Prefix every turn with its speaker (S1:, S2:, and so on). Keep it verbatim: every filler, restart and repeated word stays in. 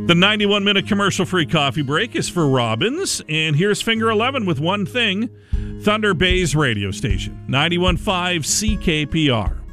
S1: The ninety-one minute commercial-free coffee break is for Robbins, and here's Finger eleven with One Thing, Thunder Bay's radio station, ninety-one point five C K P R.